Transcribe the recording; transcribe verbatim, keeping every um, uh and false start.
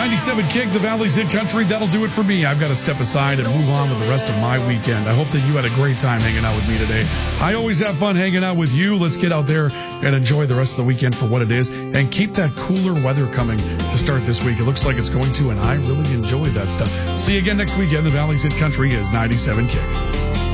ninety-seven Kick, the Valley's Hit Country. That'll do it for me. I've got to step aside and move on with the rest of my weekend. I hope that you had a great time hanging out with me today. I always have fun hanging out with you. Let's get out there and enjoy the rest of the weekend for what it is, and keep that cooler weather coming to start this week. It looks like it's going to, and I really enjoyed that stuff. See you again next weekend. The Valley's Hit Country is ninety-seven Kick.